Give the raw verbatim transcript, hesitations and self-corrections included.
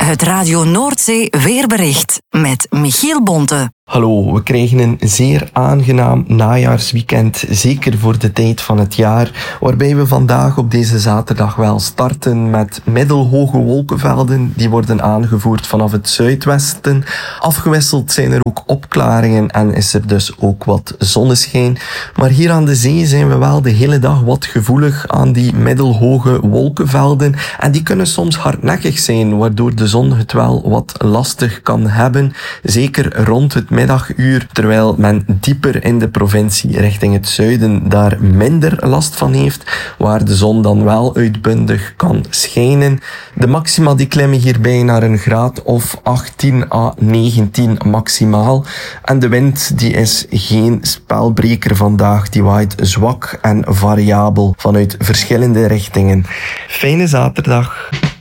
Het Radio Noordzee weerbericht met Michiel Bonte. Hallo, we krijgen een zeer aangenaam najaarsweekend, zeker voor de tijd van het jaar, waarbij we vandaag op deze zaterdag wel starten met middelhoge wolkenvelden. Die worden aangevoerd vanaf het zuidwesten. Afgewisseld zijn er ook opklaringen en is er dus ook wat zonneschijn. Maar hier aan de zee zijn we wel de hele dag wat gevoelig aan die middelhoge wolkenvelden. En die kunnen soms hardnekkig zijn, waardoor de zon het wel wat lastig kan hebben. Zeker rond het middaguur, terwijl men dieper in de provincie richting het zuiden daar minder last van heeft, waar de zon dan wel uitbundig kan schijnen. De maxima die klimmen hierbij naar een graad of achttien à negentien maximaal. En de wind die is geen spelbreker vandaag, die waait zwak en variabel vanuit verschillende richtingen. Fijne zaterdag.